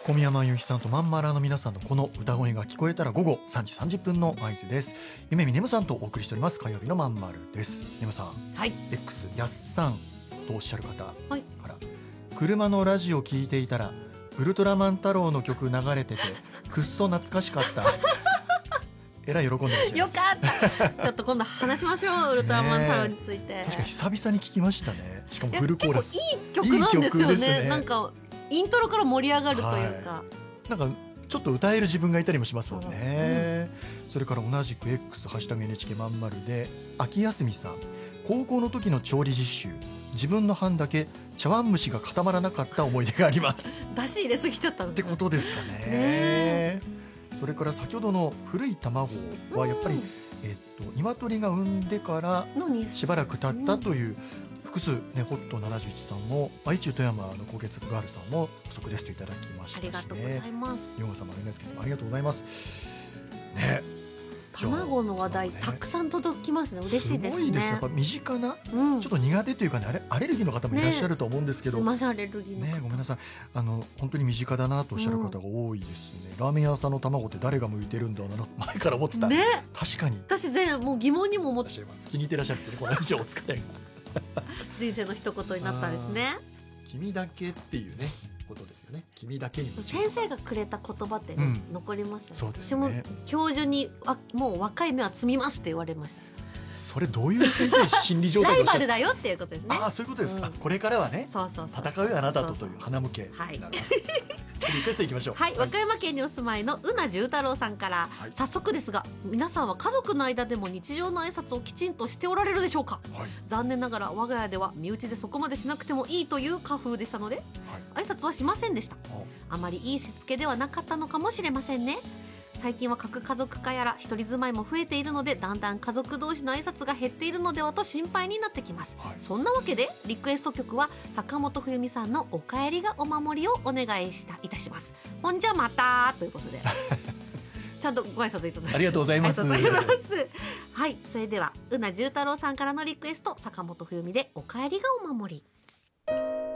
小宮山由紀さんとまんまらの皆さんのこの歌声が聞こえたら午後3時30分の合図です。夢見ねむさんとお送りしております火曜日のまんまるです。ねむさん、 はい、 X やっさんとおっしゃる方から、 はい、 車のラジオ聞いていたらウルトラマン太郎の曲流れててくっそ懐かしかったえらい喜んでらっしゃいます。 よかったちょっと今度話しましょうウルトラマン太郎について。 確かに久々に聞きましたね。しかもフルコーラス。 結構いい曲なんですよ ね。 なんかイントロから盛り上がるというか、 なんかちょっと歌える自分がいたりもしますもんね、それから同じく X ハッシュタグ NHK まんまるで秋休みさん、高校の時の調理実習、自分の班だけ茶碗蒸しが固まらなかった思い出がありますだし入れすぎちゃったのってことですかね。それから先ほどの古い卵はやっぱり、鶏が産んでからしばらく経ったという複数、ね、ホット71さんも愛知富山の高血圧ガールさんも不足ですといただきましたし、ね、 ありがとうございます。 ヨン様、皆助さんありがとうございます、ね、 卵の話題、たくさん届きますね。嬉しいですね。 すごいです。やっぱ身近な、ちょっと苦手というかね、アレルギーの方もいらっしゃると思うんですけど、 すいませんアレルギーの方、 ごめんなさい。本当に身近だなとおっしゃる方が多いですね、ラーメン屋さんの卵って誰が向いてるんだろうな前から思ってた、確かに私もう疑問にも思って気に入ってらっしゃるんですね、この以上お疲れが人生の一言になったんですね。 君だけっていうねことですよね。君だけに先生がくれた言葉って、残りましたね。 そうですね。 私も教授にもう若い芽は摘みますって言われました。 それどういう先生心理状態ライバルだよっていうことですね。 ああ、そういうことですか、これからはね、 そうそう戦うよあなたとという花向け。 はいリクエストいきましょう。 はい、和歌山県にお住まいのうなじゅうたろうさんから、早速ですが皆さんは家族の間でも日常の挨拶をきちんとしておられるでしょうか。残念ながら我が家では身内でそこまでしなくてもいいという家風でしたので、挨拶はしませんでした。あまりいいしつけではなかったのかもしれませんね。最近は核家族化やら一人住まいも増えているので、だんだん家族同士の挨拶が減っているのではと心配になってきます、そんなわけでリクエスト曲は坂本冬美さんのおかえりがお守りをお願いいたします。ほんじゃまたということでちゃんとご挨拶いただいてありがとうございます。 はい、それではうなじゅうたろうさんからのリクエスト、坂本冬美でおかえりがお守り。